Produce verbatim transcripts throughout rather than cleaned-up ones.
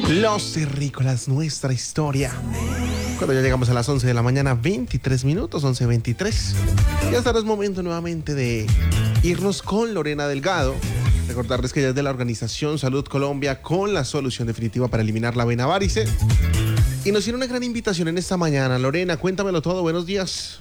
Los Terrícolas, nuestra historia. Cuando ya llegamos a las once de la mañana, veintitrés minutos, once veintitrés. Y hasta ahora es momento nuevamente de irnos con Lorena Delgado. Recordarles que ella es de la organización Salud Colombia, con la solución definitiva para eliminar la vena varice. Y nos tiene una gran invitación en esta mañana. Lorena, cuéntamelo todo. Buenos días.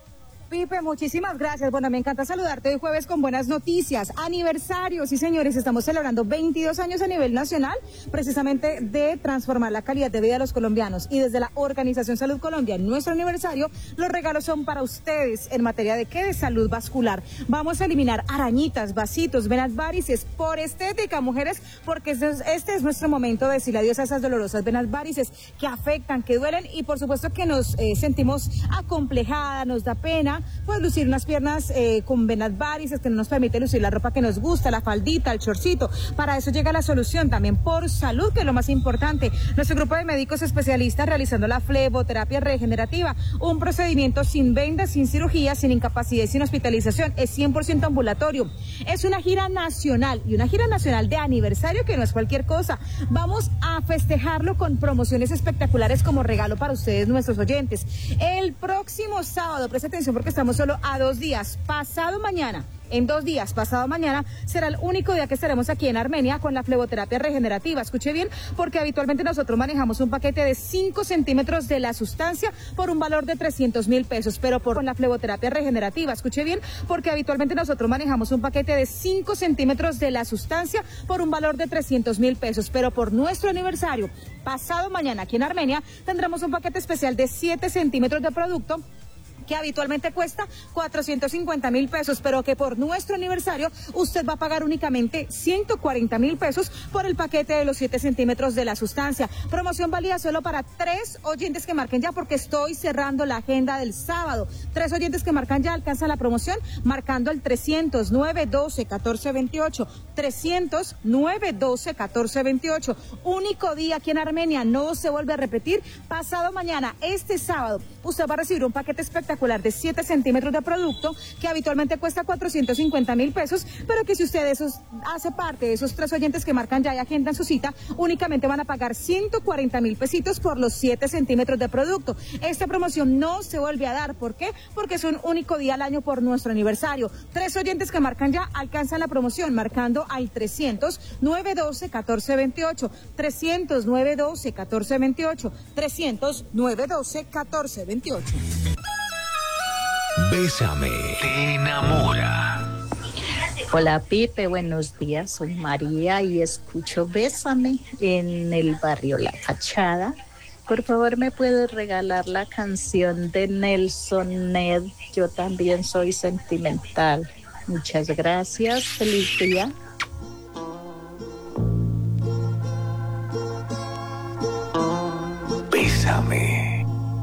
Pipe, muchísimas gracias. Bueno, me encanta saludarte hoy jueves con buenas noticias. Aniversario, sí señores, estamos celebrando veintidós años a nivel nacional, precisamente de transformar la calidad de vida de los colombianos. Y desde la Organización Salud Colombia, en nuestro aniversario, los regalos son para ustedes en materia de qué, de salud vascular. Vamos a eliminar arañitas, vasitos, venas varices por estética, mujeres, porque este es, este es nuestro momento de decirle adiós a esas dolorosas venas varices que afectan, que duelen y por supuesto que nos eh, sentimos acomplejadas, nos da pena pues lucir unas piernas eh, con venas varices, que no nos permite lucir la ropa que nos gusta, la faldita, el shortcito. Para eso llega la solución también por salud, que es lo más importante. Nuestro grupo de médicos especialistas realizando la fleboterapia regenerativa, un procedimiento sin vendas, sin cirugía, sin incapacidad y sin hospitalización. Es cien por ciento ambulatorio. Es una gira nacional y una gira nacional de aniversario que no es cualquier cosa. Vamos a festejarlo con promociones espectaculares como regalo para ustedes, nuestros oyentes. El próximo sábado, presta atención porque estamos solo a dos días, pasado mañana, en dos días, pasado mañana, será el único día que estaremos aquí en Armenia con la fleboterapia regenerativa. Escuche bien, porque habitualmente nosotros manejamos un paquete de cinco centímetros de la sustancia por un valor de trescientos mil pesos, pero por la fleboterapia regenerativa, escuche bien, porque habitualmente nosotros manejamos un paquete de cinco centímetros de la sustancia por un valor de trescientos mil pesos, pero por nuestro aniversario, pasado mañana aquí en Armenia, tendremos un paquete especial de siete centímetros de producto que habitualmente cuesta cuatrocientos cincuenta mil pesos, pero que por nuestro aniversario usted va a pagar únicamente ciento cuarenta mil pesos por el paquete de los siete centímetros de la sustancia. Promoción válida solo para tres oyentes que marquen ya, porque estoy cerrando la agenda del sábado. Tres oyentes que marcan ya alcanzan la promoción marcando el trescientos, nueve doce, catorce veintiocho. trescientos, nueve doce, catorce veintiocho. Único día aquí en Armenia, no se vuelve a repetir. Pasado mañana, este sábado, usted va a recibir un paquete espectacular de siete centímetros de producto que habitualmente cuesta cuatrocientos cincuenta mil pesos, pero que si usted esos, hace parte de esos tres oyentes que marcan ya y agendan su cita, únicamente van a pagar ciento cuarenta mil pesitos por los siete centímetros de producto. Esta promoción no se vuelve a dar. ¿Por qué? Porque es un único día al año por nuestro aniversario. Tres oyentes que marcan ya alcanzan la promoción marcando al trescientos, nueve doce, catorce veintiocho, trescientos, nueve doce, catorce veintiocho, trescientos, nueve doce, catorce veintiocho. Bésame, te enamora. Hola Pipe, buenos días, soy María y escucho Bésame en el barrio La Fachada. Por favor, ¿me puedes regalar la canción de Nelson Ned? Yo también soy sentimental. Muchas gracias, feliz día.